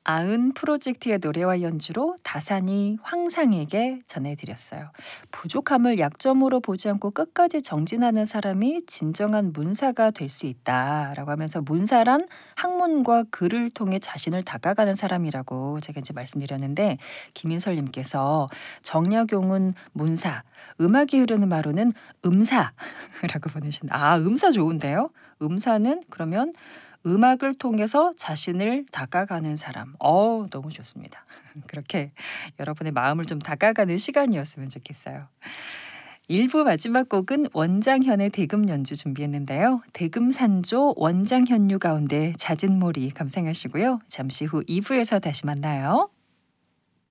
아은 프로젝트의 노래와 연주로 다산이 황상에게 전해드렸어요. 부족함을 약점으로 보지 않고 끝까지 정진하는 사람이 진정한 문사가 될 수 있다라고 하면서 문사란 학문과 글을 통해 자신을 다가가는 사람이라고 제가 이제 말씀드렸는데 김인설님께서 정약용은 문사, 음악이 흐르는 마루는 음사라고 보내신다. 아, 음사 좋은데요? 음사는 그러면 음악을 통해서 자신을 다가가는 사람. 너무 좋습니다. 그렇게 여러분의 마음을 좀 다가가는 시간이었으면 좋겠어요. 1부 마지막 곡은 원장현의 대금 연주 준비했는데요. 대금 산조 원장현류 가운데 잦은 몰이 감상하시고요. 잠시 후 2부에서 다시 만나요.